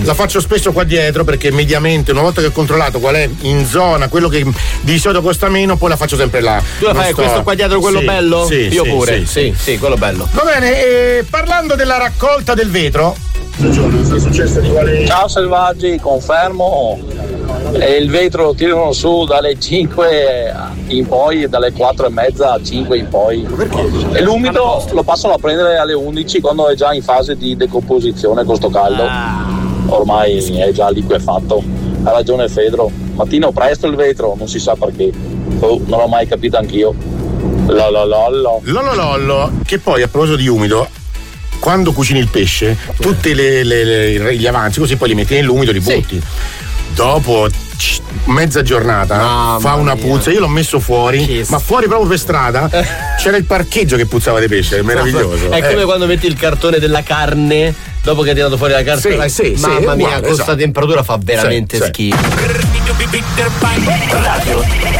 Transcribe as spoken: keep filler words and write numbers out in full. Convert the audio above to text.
La faccio spesso qua dietro perché mediamente una volta che ho controllato qual è in zona quello che di solito costa meno, poi la faccio sempre là. Tu la Non fai sto... questo qua dietro, quello sì, bello? Sì, io sì, pure sì, sì, sì, sì, quello bello. Va bene, e parlando della raccolta del vetro. Ciao selvaggi, confermo. E il vetro lo tirano su dalle cinque in poi, dalle quattro e mezza a cinque in poi. E l'umido lo passano a prendere alle undici quando è già in fase di decomposizione con sto caldo. Ormai è già liquefatto. Ha ragione Fedro. Mattino presto il vetro, non si sa perché. Oh, non l'ho mai capito anch'io. Lololollo. Lololollo, che poi a proposito di umido, quando cucini il pesce, tutti le, le, le, gli avanzi così poi li metti nell'umido, li butti. Sì. Dopo c- mezza giornata Mamma fa una mia. puzza. Io l'ho messo fuori, che ma fuori proprio per strada c'era il parcheggio che puzzava di pesce, è meraviglioso. È come eh. quando metti il cartone della carne dopo che hai tirato fuori la carne. Sì, sì, mamma sì, mia, uguale, questa esatto. temperatura fa veramente sì, schifo. Radio